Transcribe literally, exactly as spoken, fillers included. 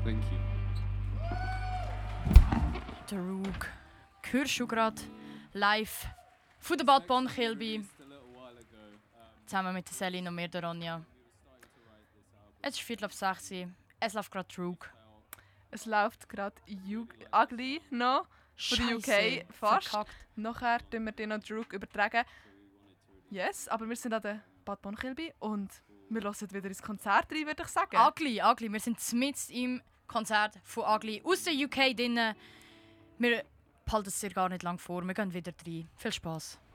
Thank you. Droog. Hörst du gerade live von der Bad Bonn-Kilby zusammen mit der Celine und mir, der Ronja. Es ist Viertel ab sechs. Es läuft gerade Droog. Es läuft gerade Ugly noch von der U K fast. Verkackt. Nachher tun wir den noch Droog übertragen. Yes, aber wir sind an der Bad Bonn-Kilby und wir hören wieder ins Konzert rein, würde ich sagen. Ugly, Ugly. Wir sind mitten im Konzert von Ugly aus der U K drinnen. Wir behalten es dir gar nicht lang vor. Wir gehen wieder rein. Viel Spass.